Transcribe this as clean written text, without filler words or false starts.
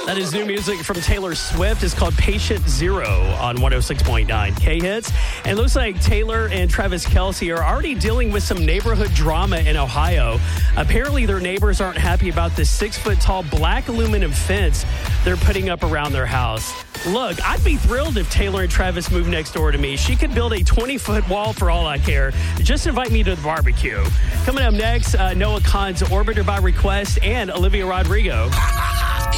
That is new music from Taylor Swift. It's called Patient Zero on 106.9 K-Hits. And it looks like Taylor and Travis Kelce are already dealing with some neighborhood drama in Ohio. Apparently, their neighbors aren't happy about this 6-foot-tall black aluminum fence they're putting up around their house. Look, I'd be thrilled if Taylor and Travis moved next door to me. She could build a 20-foot wall for all I care. Just invite me to the barbecue. Coming up next, Noah Khan's Orbiter by Request and Olivia Rodrigo.